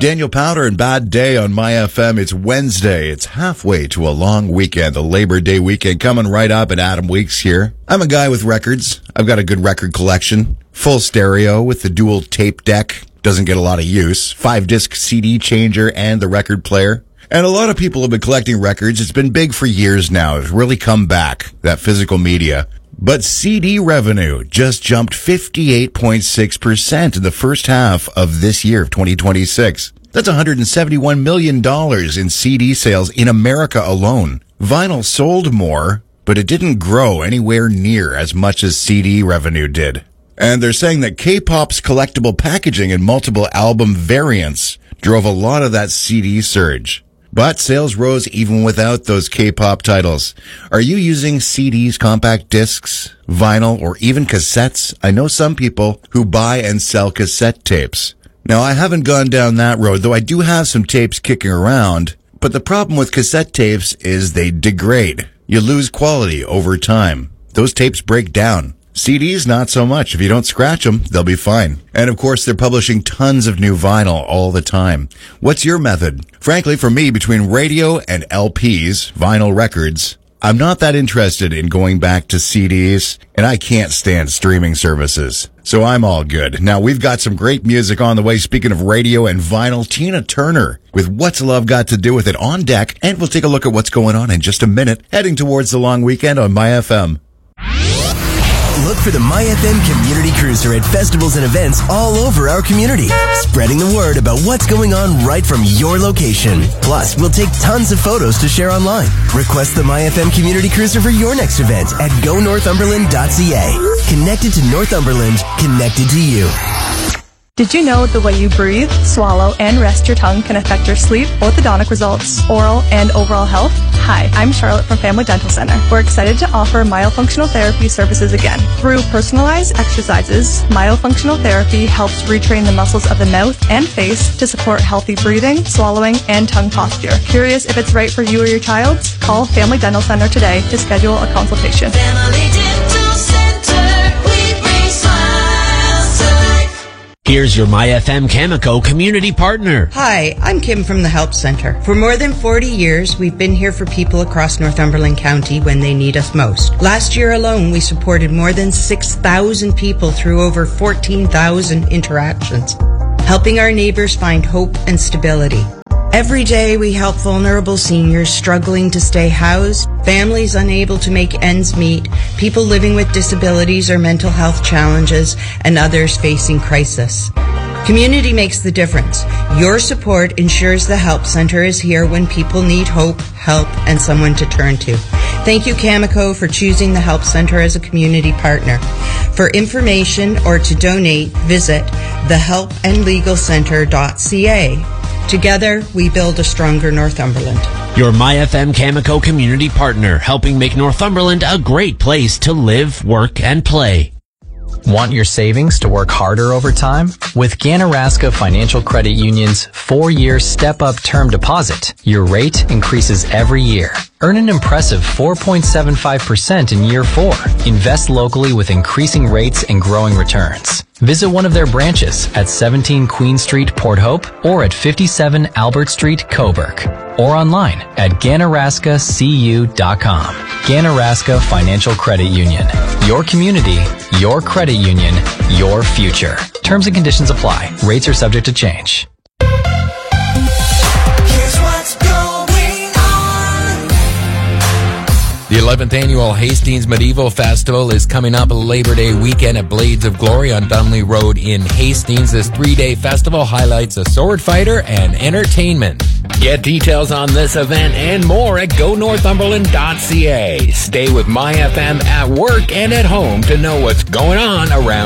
Daniel Powder and Bad Day on My FM. It's Wednesday. It's halfway to a long weekend, the Labor Day weekend coming right up, and Adam Weeks here. I'm a guy with records. I've got a good record collection. Full stereo with the dual tape deck. Doesn't get a lot of use. 5-disc CD changer and the record player. And a lot of people have been collecting records. It's been big for years now. It's really come back, that physical media. But CD revenue just jumped 58.6% in the first half of this year, of 2026. That's $171 million in CD sales in America alone. Vinyl sold more, but it didn't grow anywhere near as much as CD revenue did. And they're saying that K-pop's collectible packaging and multiple album variants drove a lot of that CD surge. But sales rose even without those K-pop titles. Are you using CDs, compact discs, vinyl, or even cassettes? I know some people who buy and sell cassette tapes. Now, I haven't gone down that road, though I do have some tapes kicking around. But the problem with cassette tapes is they degrade. You lose quality over time. Those tapes break down. CDs, not so much. If you don't scratch them, they'll be fine. And of course, they're publishing tons of new vinyl all the time. What's your method? Frankly, for me, between radio and LPs, vinyl records, I'm not that interested in going back to CDs, and I can't stand streaming services. So I'm all good. Now, we've got some great music on the way. Speaking of radio and vinyl, Tina Turner with What's Love Got to Do With It on deck, and we'll take a look at what's going on in just a minute, heading towards the long weekend on My FM. Look for the My FM Community Cruiser at festivals and events all over our community, spreading the word about what's going on right from your location. Plus, we'll take tons of photos to share online. Request the My FM Community Cruiser for your next event at gonorthumberland.ca. Connected to Northumberland, connected to you. Did you know the way you breathe, swallow, and rest your tongue can affect your sleep, orthodontic results, oral, and overall health? Hi, I'm Charlotte from Family Dental Center. We're excited to offer myofunctional therapy services again. Through personalized exercises, myofunctional therapy helps retrain the muscles of the mouth and face to support healthy breathing, swallowing, and tongue posture. Curious if it's right for you or your child? Call Family Dental Center today to schedule a consultation. Family Dental Center, we bring smiles to life. Here's your My FM Cameco community partner. Hi, I'm Kim from the Help Center. For more than 40 years, we've been here for people across Northumberland County when they need us most. Last year alone, we supported more than 6,000 people through over 14,000 interactions, helping our neighbors find hope and stability. Every day, we help vulnerable seniors struggling to stay housed, families unable to make ends meet, people living with disabilities or mental health challenges, and others facing crisis. Community makes the difference. Your support ensures the Help Center is here when people need hope, help, and someone to turn to. Thank you, Cameco, for choosing the Help Center as a community partner. For information or to donate, visit thehelpandlegalcenter.ca. Together, we build a stronger Northumberland. Your My FM Cameco community partner, helping make Northumberland a great place to live, work, and play. Want your savings to work harder over time? With Ganaraska Financial Credit Union's 4-year step-up term deposit, your rate increases every year. Earn an impressive 4.75% in year 4. Invest locally with increasing rates and growing returns. Visit one of their branches at 17 Queen Street, Port Hope, or at 57 Albert Street, Coburg, or online at ganaraskacu.com. Ganaraska Financial Credit Union. Your community, your credit union, your future. Terms and conditions apply. Rates are subject to change. Here's what's going on. The 11th annual Hastings Medieval Festival is coming up Labor Day weekend at Blades of Glory on Dunley Road in Hastings. This 3-day festival highlights a sword fighter and entertainment. Get details on this event and more at gonorthumberland.ca. Stay with My FM at work and at home to know what's going on around